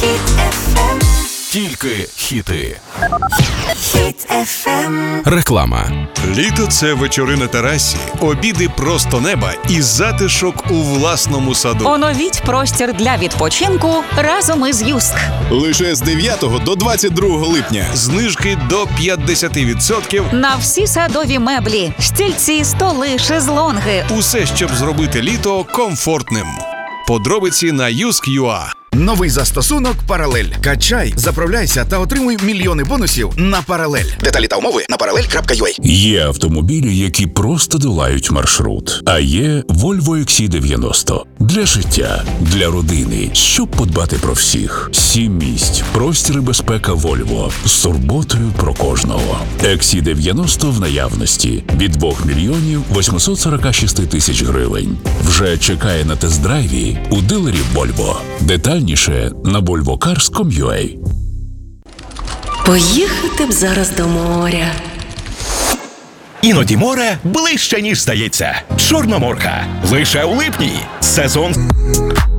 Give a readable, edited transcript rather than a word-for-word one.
Тільки хіти. Хіт FM. Реклама. Літо – це вечори на терасі, обіди просто неба і затишок у власному саду. Оновіть простір для відпочинку разом із Юск. Лише з 9 до 22 липня. Знижки до 50%. На всі садові меблі, стільці, столи, шезлонги. Усе, щоб зробити літо комфортним. Подробиці на Юск.ua. Новий застосунок «Паралель». Качай, заправляйся та отримуй мільйони бонусів на «Паралель». Деталі та умови на parallel.ua. Є автомобілі, які просто долають маршрут. А є Volvo XC90. Для життя, для родини, щоб подбати про всіх. 7 місць, простір і безпека Volvo. З турботою про кожного. XC90 в наявності. Від 2 мільйонів 846 тисяч гривень. Вже чекає на тест-драйві у дилерів Volvo. Детальніше на volvocars.com.ua. Поїхати б зараз до моря. Іноді море ближче, ніж здається. Чорноморка. Лише у липні. Сезон